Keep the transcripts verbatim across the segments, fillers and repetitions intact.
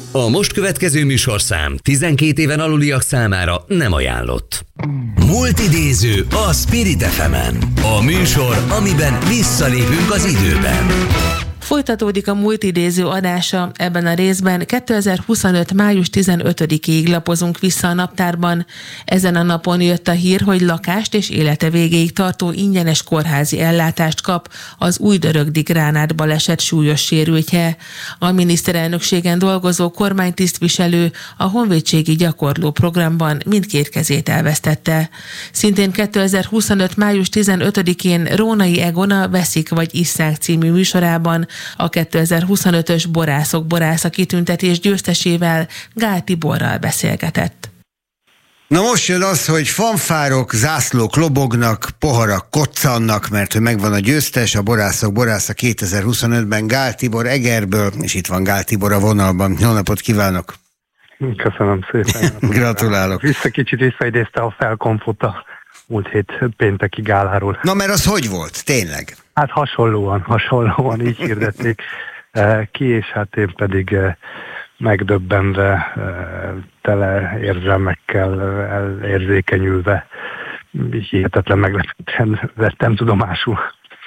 A most következő műsorszám tizenkét éven aluliak számára nem ajánlott. Multidéző a Spirit ef emen. A műsor, amiben visszalépünk az időben. Folytatódik a multidéző adása. Ebben a részben kétezer-huszonöt. május tizenötödikéig lapozunk vissza a naptárban. Ezen a napon jött a hír, hogy lakást és élete végéig tartó ingyenes kórházi ellátást kap az Újdörögdi gránát baleset súlyos sérültje. A miniszterelnökségen dolgozó kormánytisztviselő a honvédségi gyakorló programban mindkét kezét elvesztette. Szintén kétezer-huszonöt. május tizenötödikén Rónai Egona Veszik vagy isszák című műsorában a kétezer-huszonötös Borászok Borásza kitüntetés győztesével, Gál Tiborral beszélgetett. Na most jön az, hogy fanfárok, zászlók lobognak, poharak koccannak, mert hogy megvan a győztes, a Borászok Borásza kétezer-huszonötben Gál Tibor Egerből, és itt van Gál Tibor a vonalban. Jó napot kívánok! Köszönöm szépen! Gratulálok! Vissza kicsit visszaidézte a felkonfot a múlt hét pénteki gáláról. Na mert az hogy volt? Tényleg? Hát hasonlóan, hasonlóan így hirdették ki, és hát én pedig megdöbbenve, tele érzelmekkel, elérzékenyülve, hihetetlen meglepetően vettem tudomásul.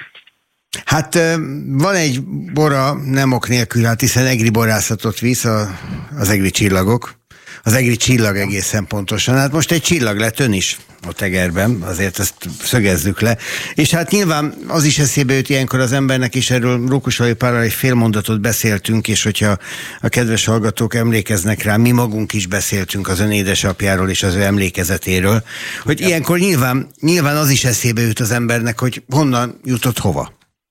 Hát van egy bora, nem ok nélkül, hát hiszen egri borászatot visz a, az egri csillagok. Az egri csillag egészen pontosan. Hát most egy csillag lett ön is ott Egerben, azért ezt szögezzük le. És hát nyilván az is eszébe jut ilyenkor az embernek, és erről Rókusvai Pállal egy fél mondatot beszéltünk, és hogyha a kedves hallgatók emlékeznek rá, mi magunk is beszéltünk az ön édesapjáról és az ő emlékezetéről, hogy ja. ilyenkor nyilván, nyilván az is eszébe jut az embernek, hogy honnan jutott hova.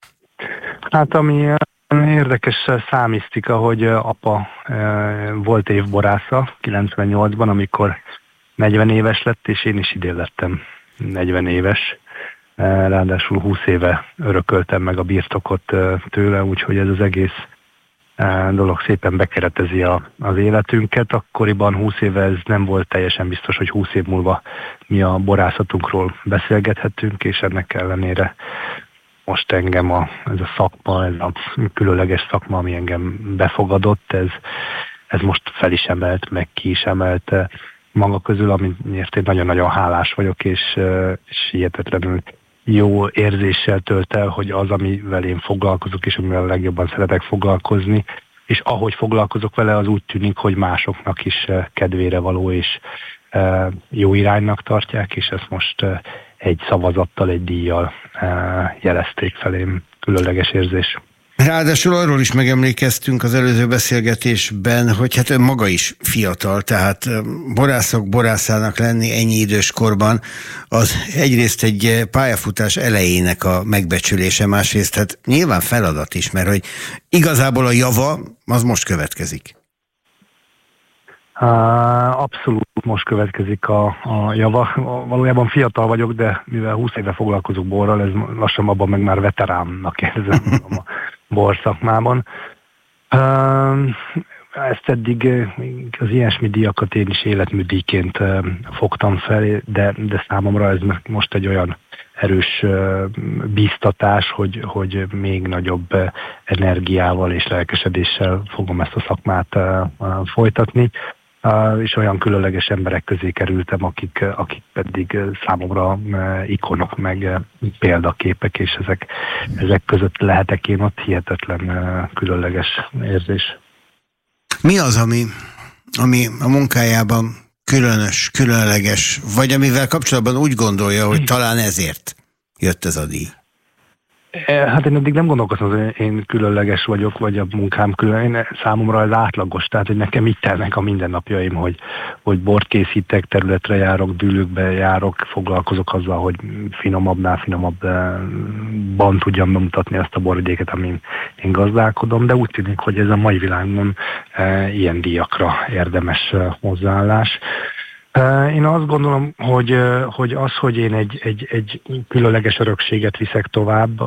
Hát ami érdekes számisztika, hogy apa volt évborásza kilencvennyolcban, amikor negyven éves lett, és én is idén lettem negyven éves. Ráadásul húsz éve örököltem meg a birtokot tőle, úgyhogy ez az egész dolog szépen bekeretezi a, az életünket. Akkoriban húsz éve ez nem volt teljesen biztos, hogy húsz év múlva mi a borászatunkról beszélgethetünk, és ennek ellenére most engem a, ez a szakma, ez a különleges szakma, ami engem befogadott, ez, ez most fel is emelt, meg ki is emelt maga közül, amiért én nagyon-nagyon hálás vagyok, és, és hihetetlenül jó érzéssel tölt el, hogy az, amivel én foglalkozok, és amivel legjobban szeretek foglalkozni, és ahogy foglalkozok vele, az úgy tűnik, hogy másoknak is kedvére való, és jó iránynak tartják, és ezt most egy szavazattal, egy díjjal jelezték felém. Különleges érzés. Ráadásul arról is megemlékeztünk az előző beszélgetésben, hogy hát ön maga is fiatal, tehát borászok borászának lenni ennyi idős korban, az egyrészt egy pályafutás elejének a megbecsülése, másrészt hát nyilván feladat is, mert hogy igazából a java az most következik. Abszolút most következik a, a java. Valójában fiatal vagyok, de mivel húsz éve foglalkozok borral, ez lassan abban meg már veteránnak érzem a borszakmában. Ezt eddig az ilyesmi díjakat én is életműdíjként fogtam fel, de, de számomra ez most egy olyan erős bíztatás, hogy, hogy még nagyobb energiával és lelkesedéssel fogom ezt a szakmát folytatni. Uh, és olyan különleges emberek közé kerültem, akik, akik pedig számomra uh, ikonok, meg uh, példaképek, és ezek, ezek között lehetek én ott, hihetetlen uh, különleges érzés. Mi az, ami, ami a munkájában különös, különleges, vagy amivel kapcsolatban úgy gondolja, hogy talán ezért jött ez a díj? Hát én eddig nem gondolkoztam, hogy én különleges vagyok, vagy a munkám különleges. Számomra ez átlagos, tehát hogy nekem itt telnek a mindennapjaim, hogy, hogy bort készítek, területre járok, dűlőkbe járok, foglalkozok azzal, hogy finomabbnál finomabban tudjam bemutatni azt a borvidéket, amin én gazdálkodom, de úgy tűnik, hogy ez a mai világban e, ilyen díjakra érdemes hozzáállás. Én azt gondolom, hogy, hogy az, hogy én egy, egy, egy különleges örökséget viszek tovább,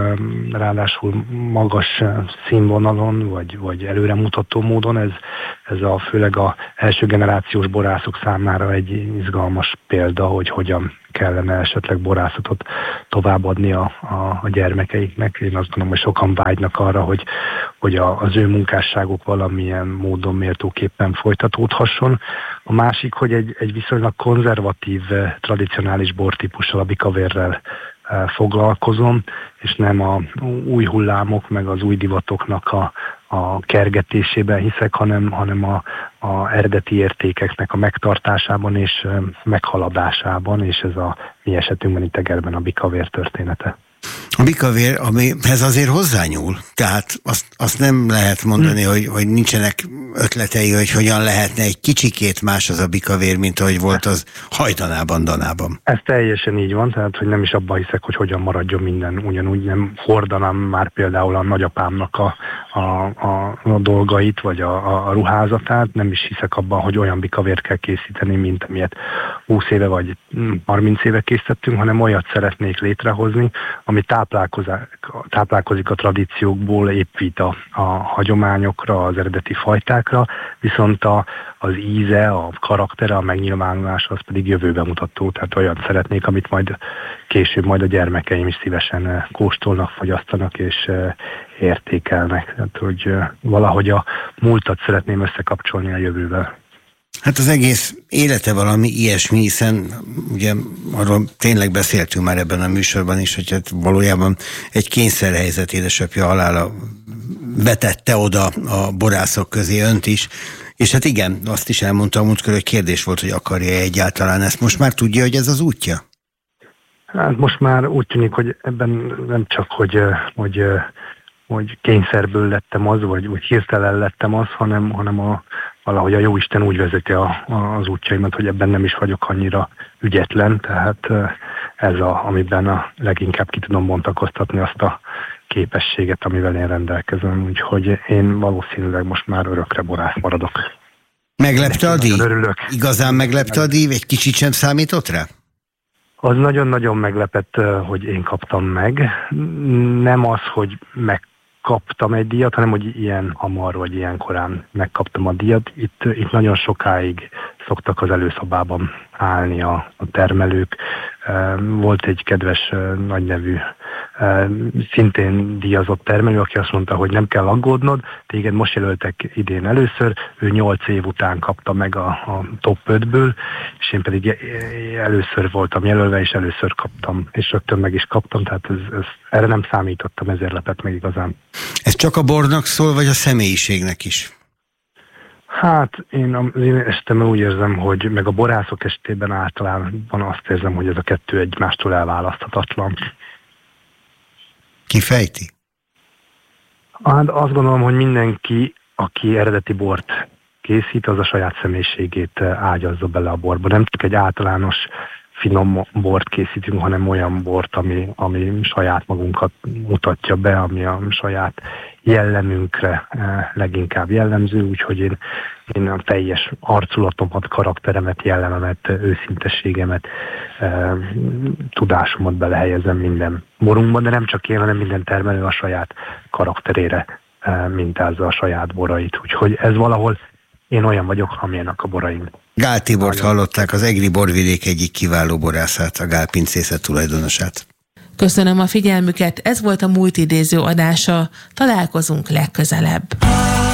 ráadásul magas színvonalon, vagy, vagy előremutató módon, ez, ez a főleg a első generációs borászok számára egy izgalmas példa, hogy hogyan kellene esetleg borászatot továbbadni a, a, a gyermekeiknek. Én azt gondolom, hogy sokan vágynak arra, hogy, hogy a, az ő munkásságuk valamilyen módon méltóképpen folytatódhasson. A másik, hogy egy, egy viszonylag konzervatív, tradicionális bortípussal, a bikavérrel foglalkozom, és nem a új hullámok, meg az új divatoknak a, a kergetésében hiszek, hanem, hanem a, a eredeti értékeknek a megtartásában és meghaladásában, és ez a mi esetünkben itt Egerben a bikavér története. A bikavér, amihez azért hozzányúl, tehát azt, azt nem lehet mondani, hmm. hogy, hogy nincsenek ötletei, hogy hogyan lehetne egy kicsikét más az a bikavér, mint ahogy volt az Hajdanában, Danában. Ez teljesen így van, tehát hogy nem is abban hiszek, hogy hogyan maradjon minden, ugyanúgy nem hordanám már például a nagyapámnak a, a, a, a dolgait, vagy a, a ruházatát, nem is hiszek abban, hogy olyan bikavért kell készíteni, mint amilyet húsz éve vagy harminc éve készítettünk, hanem olyat szeretnék létrehozni, ami táplálkozik a tradíciókból, épít a, a hagyományokra, az eredeti fajtákra, viszont a, az íze, a karaktere, a megnyilvánulása, az pedig jövőbe mutató, tehát olyan szeretnék, amit majd később majd a gyermekeim is szívesen kóstolnak, fogyasztanak és értékelnek. Tehát, hogy valahogy a múltat szeretném összekapcsolni a jövővel. Hát az egész élete valami ilyesmi, hiszen ugye arról tényleg beszéltünk már ebben a műsorban is, hogy hát valójában egy kényszerhelyzet édesapja halála vetette oda a borászok közé önt is, és hát igen, azt is elmondtam múltkor, hogy kérdés volt, hogy akarja egyáltalán ezt. Most már tudja, hogy ez az útja? Hát most már úgy tűnik, hogy ebben nem csak, hogy, hogy, hogy kényszerből lettem az, vagy úgy hirtelen lettem az, hanem, hanem a valahogy a Jóisten úgy vezeti a, a, az útjaimat, hogy ebben nem is vagyok annyira ügyetlen, tehát ez a, amiben a leginkább ki tudom bontakoztatni azt a képességet, amivel én rendelkezem, úgyhogy én valószínűleg most már örökre borász maradok. Meglepte a díj? Igazán meglepte a díj? Egy kicsit sem számított rá? Az nagyon-nagyon meglepett, hogy én kaptam meg. Nem az, hogy meg kaptam egy díjat, hanem hogy ilyen hamar vagy ilyen korán megkaptam a díjat. Itt, itt nagyon sokáig szoktak az előszobában állni a, a termelők. Volt egy kedves, nagynevű, szintén díjazott termelő, aki azt mondta, hogy nem kell aggódnod, téged most jelöltek idén először, ő nyolc év után kapta meg a, a top ötből, és én pedig először voltam jelölve, és először kaptam, és rögtön meg is kaptam, tehát ez, ez, erre nem számítottam, ezért lepett meg igazán. Ez csak a bornak szól, vagy a személyiségnek is? Hát én az én esetemben úgy érzem, hogy meg a borászok esetében általában azt érzem, hogy ez a kettő egymástól elválaszthatatlan. Kifejti? Hát azt gondolom, hogy mindenki, aki eredeti bort készít, az a saját személyiségét ágyazza bele a borba. Nem csak egy általános finom bort készítünk, hanem olyan bort, ami, ami saját magunkat mutatja be, ami a saját jellemünkre leginkább jellemző, úgyhogy én, én a teljes arculatomat, karakteremet, jellememet, őszintességemet, tudásomat belehelyezem minden borunkban, de nem csak én, hanem minden termelő a saját karakterére mintázza a saját borait, úgyhogy ez valahol én olyan vagyok, amilyenek a boraim. Gál Tibort hallották, az egri borvidék egyik kiváló borászát, a Gál pincészet tulajdonosát. Köszönöm a figyelmüket, ez volt a múlt idéző adása, találkozunk legközelebb.